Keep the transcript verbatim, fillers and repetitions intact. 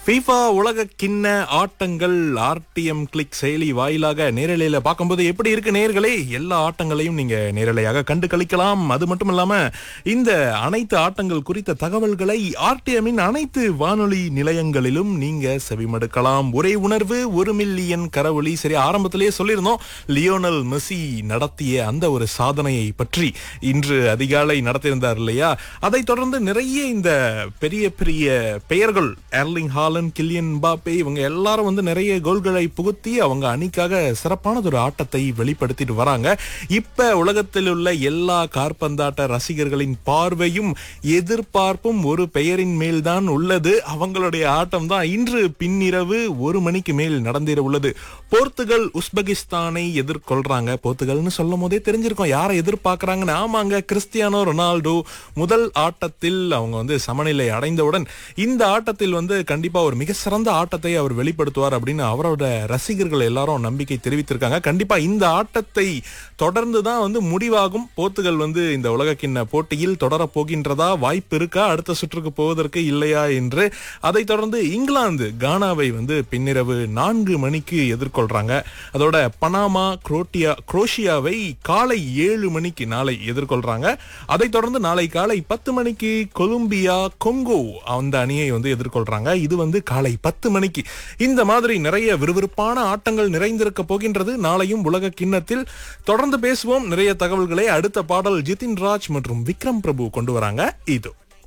FIFA உலக கிண்ண ஆட்டங்கள் ஆர்டிஎம் கிளிக் செயலி வாயிலாக நேரலையில பார்க்கும்போது எப்படி இருக்கு நேயர்களே? எல்லா ஆட்டங்களையும் நீங்க நேரலையாக கண்டு களிக்கலாம். அது மட்டும் இல்லாம இந்த அனைத்து ஆட்டங்கள் குறித்த தகவல்களை ஆர்டிஎம்மின் அனைத்து வானொலி நிலையங்களிலும் நீங்க செவிமடுக்கலாம். ஒரே உணர்வு ஒரு மில்லியன் கரவொலி. சரி, ஆரம்பத்திலேயே சொல்லியிருந்தோம் லியோனல் மெஸ்ஸி நடத்திய அந்த ஒரு சாதனையை பற்றி. இன்று அதிகாலை நடத்தியிருந்தார் இல்லையா? அதைத் தொடர்ந்து நிறைய இந்த பெரிய பெரிய பெயர்கள் எர்லிங் ஹாலண்ட், கில்லியன் எம்பாப்பே, இவங்க எல்லாரும் வந்து நிறைய கோல்களை புகுத்தி அவங்க அணிக்காக சிறப்பானது ஒரு ஆட்டத்தை வெளிப்படுத்திட்டு வராங்க. இப்ப உலகத்தில் உள்ள எல்லா காற்பந்தாட்ட ரசிகர்களின் பார்வையும் எதிர்பார்ப்பும் ஒரு பெயரின் மேல் தான் உள்ளது. அவங்களுடைய ஆட்டம் தான் இன்று பின்னிரவு ஒரு மணிக்கு மேல் நடந்திர உள்ளது. போர்த்துகல் உஸ்பெகிஸ்தானை எதிர்கொள்றாங்க. போர்த்துகல்னு சொல்லும் போதே தெரிஞ்சிருக்கும் யாரை எதிர்பார்க்கறாங்கன்னு. ஆமாங்க, கிறிஸ்டியானோ ரொனால்டோ முதல் ஆட்டத்தில் அவங்க வந்து சமநிலை அடைந்தவுடன் இந்த ஆட்டத்தில் வந்து கண்டிப்பா ஒரு மிக சிறந்த ஆட்டத்தை அவர் வெளிப்படுத்துவார் அப்படின்னு அவரோட ரசிகர்கள் எல்லாரும் நம்பிக்கை தெரிவித்திருக்காங்க. கண்டிப்பா இந்த ஆட்டத்தை தொடர்ந்து தான் வந்து முடிவாகும். போர்த்துகல் வந்து இந்த உலகக்கிண்ண போட்டியில் தொடர போகின்றதா, வாய்ப்பு இருக்கா அடுத்த சுற்றுக்கு போவதற்கு, இல்லையா என்று. அதை தொடர்ந்து இங்கிலாந்து கானாவை வந்து பின்னிரவு நான்கு மணிக்கு எதிர்கொள்றாங்க. அதோட பனாமா குரோட்டியா குரோஷியாவை காலை ஏழு மணிக்கு நாளை எதிர்கொள்றாங்க. அதை தொடர்ந்து நாளை காலை பத்து மணிக்கு கொலம்பியா கொங்கோ அந்த அணியை வந்து எதிர்கொள்றாங்க. இது வந்து காலை பத்து மணிக்கு. இந்த மாதிரி நிறைய விறுவிறுப்பான ஆட்டங்கள் நிறைந்திருக்க போகின்றது நாளையும் உலக கிண்ணத்தில். தொடர்ந்து பேசுவோம் நிறைய தகவல்களை. அடுத்த பாடல் ஜிதின் ராஜ் மற்றும் விக்ரம் பிரபு கொண்டு வராங்க. இது